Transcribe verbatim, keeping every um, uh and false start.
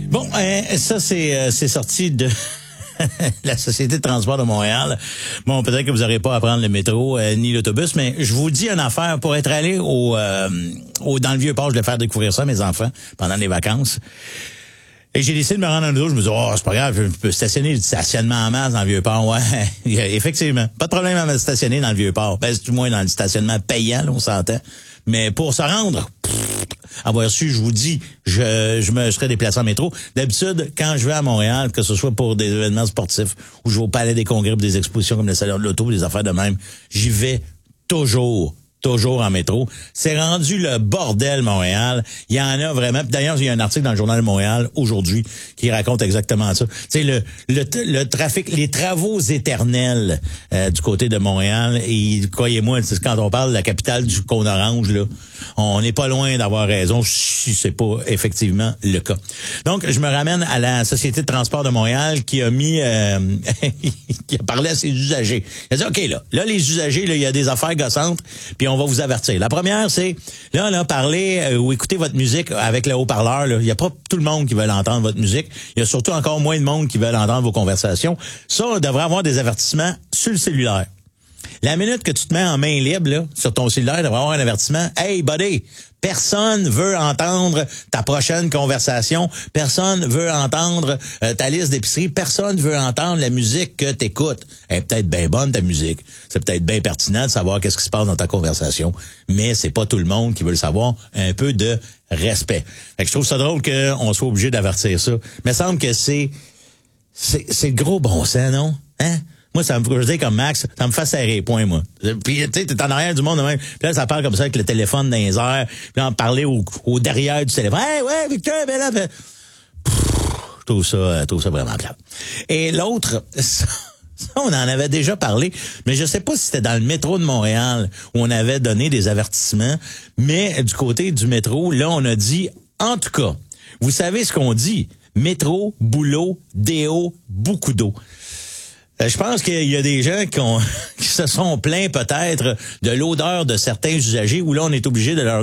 Bon, euh, ça, c'est euh, c'est sorti de la Société de transport de Montréal. Bon, peut-être que vous n'aurez pas à prendre le métro euh, ni l'autobus, mais je vous dis une affaire. Pour être allé au, euh, au dans le Vieux-Port, je vais faire découvrir ça à mes enfants pendant les vacances. Et j'ai décidé de me rendre en auto. Je me dis, oh, c'est pas grave, je peux stationner du stationnement en masse dans le Vieux-Port. Ouais, effectivement. Pas de problème à me stationner dans le Vieux-Port. Ben, c'est du moins dans le stationnement payant, là, on s'entend. Mais pour se rendre, pff, avoir su, je vous dis, je, je me serais déplacé en métro. D'habitude, quand je vais à Montréal, que ce soit pour des événements sportifs ou je vais au Palais des Congrès pour des expositions comme le Salon de l'Auto, des affaires de même, j'y vais toujours. Toujours en métro. C'est rendu le bordel, Montréal. Il y en a vraiment. D'ailleurs, il y a un article dans le Journal de Montréal aujourd'hui qui raconte exactement ça. Tu sais, le, le, le trafic, les travaux éternels euh, du côté de Montréal. Et croyez-moi, quand on parle de la capitale du cône orange, là, on n'est pas loin d'avoir raison si c'est pas effectivement le cas. Donc, je me ramène à la Société de transport de Montréal qui a mis, euh, qui a parlé à ses usagers. Il a dit, OK, là, là, les usagers, là, il y a des affaires gossantes, puis on va vous avertir. La première, c'est, là, là, parler euh, ou écouter votre musique avec le haut-parleur. Là. Il n'y a pas tout le monde qui veut entendre votre musique. Il y a surtout encore moins de monde qui veut entendre vos conversations. Ça, on devrait avoir des avertissements sur le cellulaire. La minute que tu te mets en main libre, là, sur ton cellulaire, il devrait avoir un avertissement. Hey, buddy! Personne veut entendre ta prochaine conversation. Personne veut entendre euh, ta liste d'épicerie. Personne veut entendre la musique que t'écoutes. Elle est peut-être bien bonne, ta musique. C'est peut-être bien pertinent de savoir qu'est-ce qui se passe dans ta conversation. Mais c'est pas tout le monde qui veut le savoir. Un peu de respect. Fait que je trouve ça drôle qu'on soit obligé d'avertir ça. Mais il semble que c'est, c'est, c'est le gros bon sens, non? Hein? Moi, ça me je dis comme Max, ça me fait serrer les poings, moi. Puis, tu sais, t'es en arrière du monde de même. Puis là, ça parle comme ça avec le téléphone dans les airs. Puis là, on parlait au, au derrière du téléphone. Hey, ouais, Victor, ben là, ben... Je trouve ça, je trouve ça vraiment plate. Et l'autre, ça, ça, on en avait déjà parlé, mais je sais pas si c'était dans le métro de Montréal où on avait donné des avertissements, mais du côté du métro, là, on a dit, en tout cas, vous savez ce qu'on dit? Métro, boulot, déo, beaucoup d'eau. Je pense qu'il y a des gens qui, ont, qui se sont plaints peut-être de l'odeur de certains usagers où là, on est obligé de leur